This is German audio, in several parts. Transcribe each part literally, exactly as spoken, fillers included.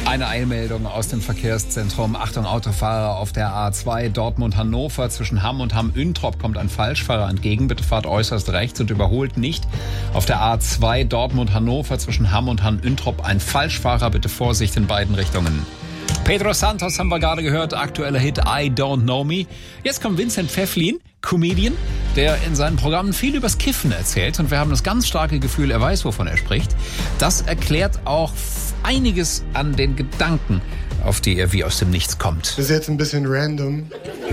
Eine Eilmeldung aus dem Verkehrszentrum. Achtung, Autofahrer auf der A zwei Dortmund-Hannover. Zwischen Hamm und Hamm-Üntrop kommt ein Falschfahrer entgegen. Bitte fahrt äußerst rechts und überholt nicht. Auf der A zwei Dortmund-Hannover zwischen Hamm und Hamm-Üntrop ein Falschfahrer. Bitte Vorsicht in beiden Richtungen. Pedro Santos haben wir gerade gehört. Aktueller Hit I Don't Know Me. Jetzt kommt Vincent Pfefflin, Comedian, der in seinen Programmen viel übers Kiffen erzählt. Und wir haben das ganz starke Gefühl, er weiß, wovon er spricht. Das erklärt auch einiges an den Gedanken, auf die er wie aus dem Nichts kommt. Das ist jetzt ein bisschen random,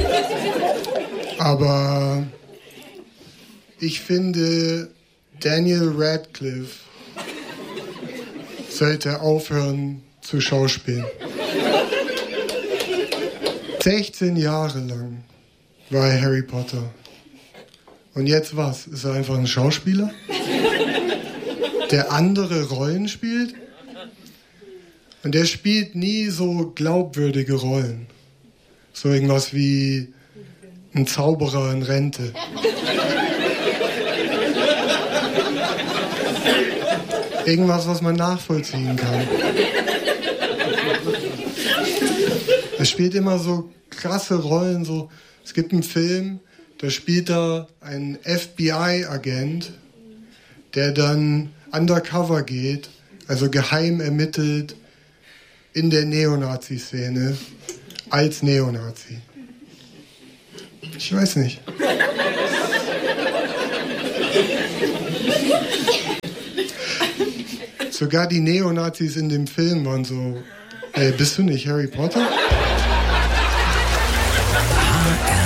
aber ich finde, Daniel Radcliffe sollte aufhören zu schauspielen. sechzehn Jahre lang war er Harry Potter. Und jetzt was? Ist er einfach ein Schauspieler, der andere Rollen spielt? Und der spielt nie so glaubwürdige Rollen. So irgendwas wie ein Zauberer in Rente. Irgendwas, was man nachvollziehen kann. Er spielt immer so krasse Rollen. So. Es gibt einen Film, da spielt er einen F B I-Agent, der dann undercover geht, also geheim ermittelt, in der Neonazi-Szene als Neonazi. Ich weiß nicht. Sogar die Neonazis in dem Film waren so, ey, bist du nicht Harry Potter?